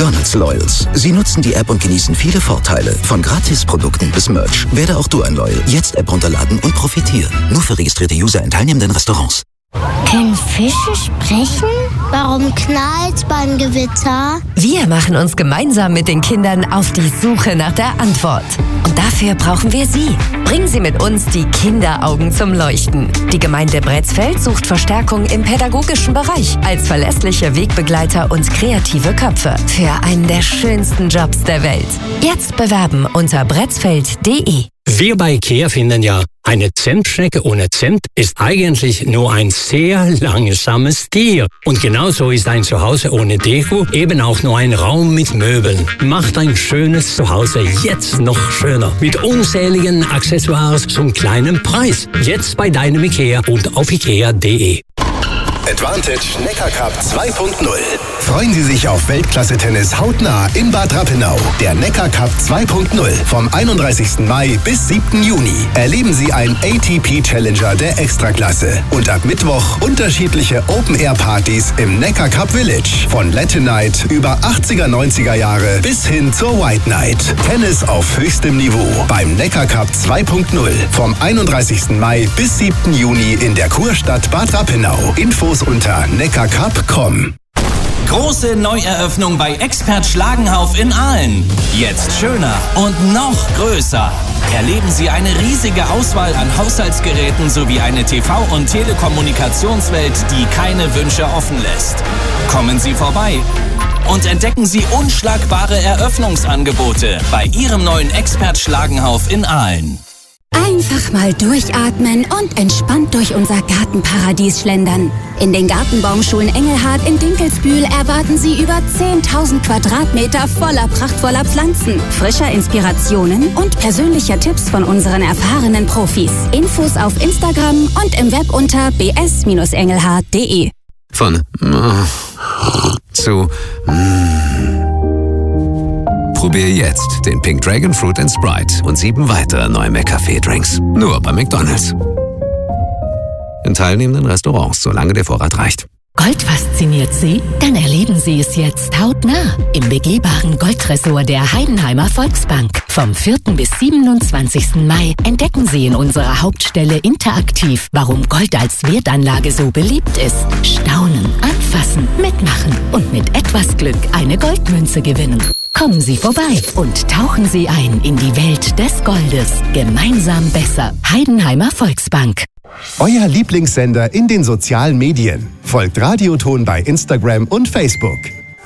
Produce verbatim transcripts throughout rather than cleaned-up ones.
McDonald's Loyals. Sie nutzen die App und genießen viele Vorteile. Von Gratisprodukten bis Merch. Werde auch du ein Loyal. Jetzt App runterladen und profitieren. Nur für registrierte User in teilnehmenden Restaurants. Können Fische sprechen? Warum knallt's beim Gewitter? Wir machen uns gemeinsam mit den Kindern auf die Suche nach der Antwort. Und dafür brauchen wir Sie. Bringen Sie mit uns die Kinderaugen zum Leuchten. Die Gemeinde Bretzfeld sucht Verstärkung im pädagogischen Bereich als verlässliche Wegbegleiter und kreative Köpfe für einen der schönsten Jobs der Welt. Jetzt bewerben unter bretzfeld punkt de. Wir bei IKEA finden ja, eine Zentschnecke ohne Zent ist eigentlich nur ein sehr langsames Tier. Und genauso ist ein Zuhause ohne Deko eben auch nur ein Raum mit Möbeln. Macht ein schönes Zuhause jetzt noch schöner. Mit unzähligen Accessoires zum kleinen Preis. Jetzt bei deinem IKEA und auf ikea punkt de. Advantage Neckar Cup zwei Punkt null. Freuen Sie sich auf Weltklasse-Tennis hautnah in Bad Rappenau. Der Neckar Cup zwei Punkt null vom einunddreißigsten Mai bis siebten Juni. Erleben Sie ein A T P-Challenger der Extraklasse. Und ab Mittwoch unterschiedliche Open-Air-Partys im Neckar Cup Village. Von Latin Night über achtziger, neunziger Jahre bis hin zur White Night. Tennis auf höchstem Niveau beim Neckar Cup zwei Punkt null vom einunddreißigsten Mai bis siebten Juni in der Kurstadt Bad Rappenau. Infos unter neckarcup punkt com. Große Neueröffnung bei Expert Schlagenhauf in Aalen. Jetzt schöner und noch größer. Erleben Sie eine riesige Auswahl an Haushaltsgeräten sowie eine T V- und Telekommunikationswelt, die keine Wünsche offen lässt. Kommen Sie vorbei und entdecken Sie unschlagbare Eröffnungsangebote bei Ihrem neuen Expert Schlagenhauf in Aalen. Einfach mal durchatmen und entspannt durch unser Gartenparadies schlendern. In den Gartenbaumschulen Engelhard in Dinkelsbühl erwarten Sie über zehntausend Quadratmeter voller prachtvoller Pflanzen, frischer Inspirationen und persönlicher Tipps von unseren erfahrenen Profis. Infos auf Instagram und im Web unter b s engelhard punkt de. Von zu Probier jetzt den Pink Dragon Fruit and Sprite und sieben weitere neue McCafé-Drinks. Nur bei McDonald's. In teilnehmenden Restaurants, solange der Vorrat reicht. Gold fasziniert Sie? Dann erleben Sie es jetzt hautnah im begehbaren Goldtresor der Heidenheimer Volksbank. Vom vierten bis siebenundzwanzigsten Mai entdecken Sie in unserer Hauptstelle interaktiv, warum Gold als Wertanlage so beliebt ist. Staunen, anfassen, mitmachen und mit etwas Glück eine Goldmünze gewinnen. Kommen Sie vorbei und tauchen Sie ein in die Welt des Goldes. Gemeinsam besser. Heidenheimer Volksbank. Euer Lieblingssender in den sozialen Medien. Folgt Radioton bei Instagram und Facebook.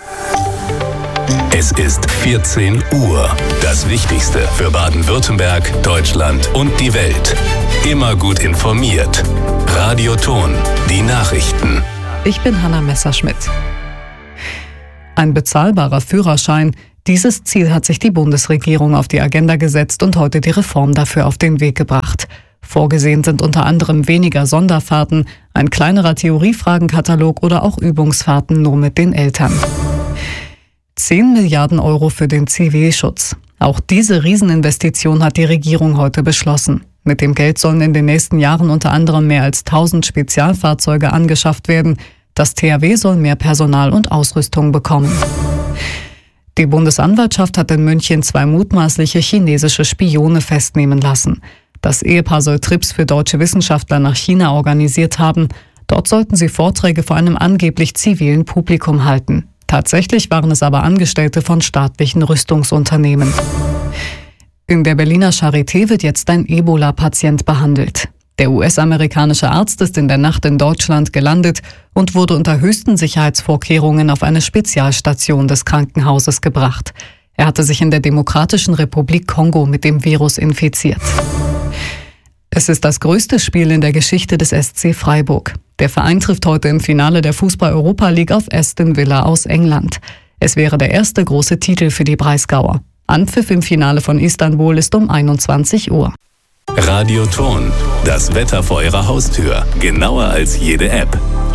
Es ist vierzehn Uhr. Das Wichtigste für Baden-Württemberg, Deutschland und die Welt. Immer gut informiert. Radioton. Die Nachrichten. Ich bin Hanna Messerschmidt. Ein bezahlbarer Führerschein. Dieses Ziel hat sich die Bundesregierung auf die Agenda gesetzt und heute die Reform dafür auf den Weg gebracht. Vorgesehen sind unter anderem weniger Sonderfahrten, ein kleinerer Theoriefragenkatalog oder auch Übungsfahrten nur mit den Eltern. zehn Milliarden Euro für den Zivilschutz. Auch diese Rieseninvestition hat die Regierung heute beschlossen. Mit dem Geld sollen in den nächsten Jahren unter anderem mehr als tausend Spezialfahrzeuge angeschafft werden. Das T H W soll mehr Personal und Ausrüstung bekommen. Die Bundesanwaltschaft hat in München zwei mutmaßliche chinesische Spione festnehmen lassen. Das Ehepaar soll Trips für deutsche Wissenschaftler nach China organisiert haben. Dort sollten sie Vorträge vor einem angeblich zivilen Publikum halten. Tatsächlich waren es aber Angestellte von staatlichen Rüstungsunternehmen. In der Berliner Charité wird jetzt ein Ebola-Patient behandelt. Der U S-amerikanische Arzt ist in der Nacht in Deutschland gelandet und wurde unter höchsten Sicherheitsvorkehrungen auf eine Spezialstation des Krankenhauses gebracht. Er hatte sich in der Demokratischen Republik Kongo mit dem Virus infiziert. Es ist das größte Spiel in der Geschichte des S C Freiburg. Der Verein trifft heute im Finale der Fußball-Europa League auf Aston Villa aus England. Es wäre der erste große Titel für die Breisgauer. Anpfiff im Finale von Istanbul ist um einundzwanzig Uhr. Radioton. Das Wetter vor Ihrer Haustür. Genauer als jede App.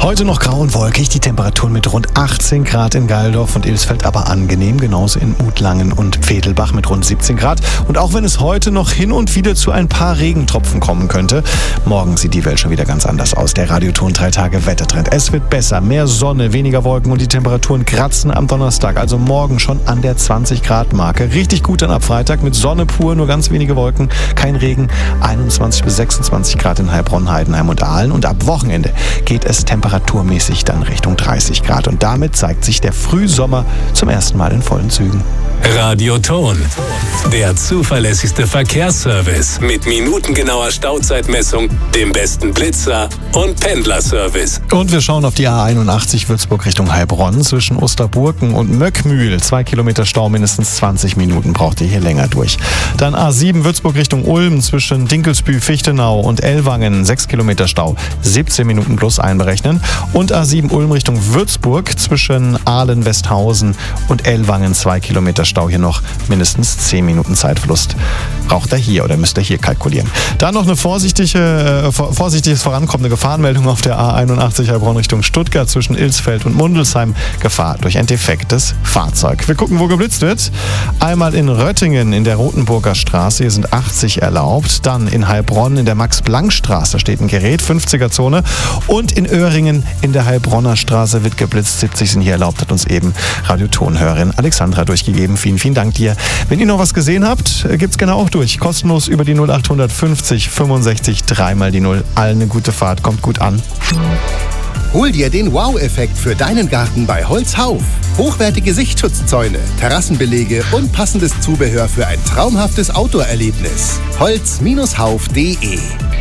Heute noch grau und wolkig, die Temperaturen mit rund achtzehn Grad in Geildorf und Ilsfeld aber angenehm, genauso in Utlangen und Pfedelbach mit rund siebzehn Grad. Und auch wenn es heute noch hin und wieder zu ein paar Regentropfen kommen könnte, morgen sieht die Welt schon wieder ganz anders aus. Der Radioton drei Tage Wettertrend. Es wird besser, mehr Sonne, weniger Wolken und die Temperaturen kratzen am Donnerstag, also morgen schon an der zwanzig Grad Marke. Richtig gut dann ab Freitag mit Sonne pur, nur ganz wenige Wolken, kein Regen, einundzwanzig bis sechsundzwanzig Grad in Heilbronn, Heidenheim und Aalen. Und ab Wochenende geht es temperaturmäßig dann Richtung dreißig Grad. Und damit zeigt sich der Frühsommer zum ersten Mal in vollen Zügen. Radioton, der zuverlässigste Verkehrsservice mit minutengenauer Stauzeitmessung, dem besten Blitzer und Pendlerservice. Und wir schauen auf die A einundachtzig Würzburg Richtung Heilbronn zwischen Osterburken und Möckmühl. Zwei Kilometer Stau, mindestens zwanzig Minuten braucht ihr hier länger durch. Dann A sieben Würzburg Richtung Ulm zwischen Dinkelsbühl, Fichtenau und Ellwangen. Sechs Kilometer Stau, siebzehn Minuten plus einberechnen. Und A sieben Ulm Richtung Würzburg zwischen Aalen, Westhausen und Ellwangen. Zwei Kilometer Stau hier noch, mindestens zehn Minuten Zeitverlust. Braucht er hier oder müsst ihr hier kalkulieren. Dann noch eine vorsichtige, äh, vorsichtiges vorankommende Gefahrenmeldung auf der A einundachtzig Heilbronn Richtung Stuttgart zwischen Ilsfeld und Mundelsheim. Gefahr durch ein defektes Fahrzeug. Wir gucken, wo geblitzt wird. Einmal in Röttingen in der Rotenburger Straße, hier sind achtzig erlaubt. Dann in Heilbronn in der Max-Planck-Straße steht ein Gerät, fünfziger-Zone. Und in Öhringen in der Heilbronner Straße wird geblitzt, siebzig sind hier erlaubt, hat uns eben Radiotonhörerin Alexandra durchgegeben. Vielen, vielen Dank dir. Wenn ihr noch was gesehen habt, gibt's gerne auch durch. Kostenlos über die null acht fünfzig fünfundsechzig dreimal die null. Allen eine gute Fahrt, kommt gut an. Hol dir den Wow-Effekt für deinen Garten bei Holzhauf. Hochwertige Sichtschutzzäune, Terrassenbelege und passendes Zubehör für ein traumhaftes Outdoor-Erlebnis. holz Hauf punkt de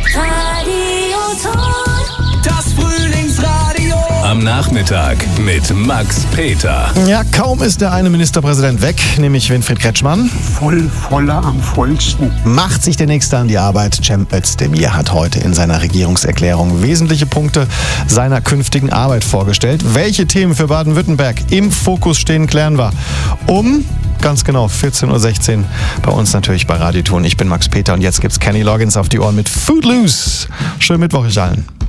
Radioton, das Frühlingsradio. Am Nachmittag mit Max Peter. Ja, kaum ist der eine Ministerpräsident weg, nämlich Winfried Kretschmann. Voll, voller am vollsten. Macht sich der Nächste an die Arbeit. Cem Özdemir hat heute in seiner Regierungserklärung wesentliche Punkte seiner künftigen Arbeit vorgestellt. Welche Themen für Baden-Württemberg im Fokus stehen, klären wir um ganz genau vierzehn Uhr sechzehn bei uns natürlich bei Radioton. Ich bin Max Peter und jetzt gibt's Kenny Loggins auf die Ohren mit Footloose. Schönen Mittwoch euch allen.